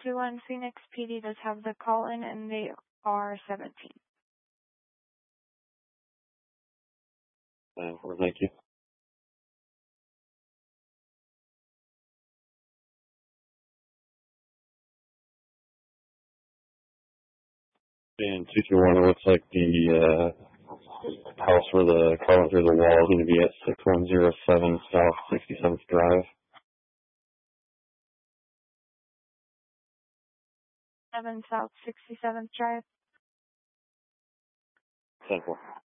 221 Phoenix PD does have the call in and they are 17. Thank you. And 221, it looks like the house where the car went through the wall is going to be at 6107 South 67th Drive. 7 South 67th Drive. 10-4.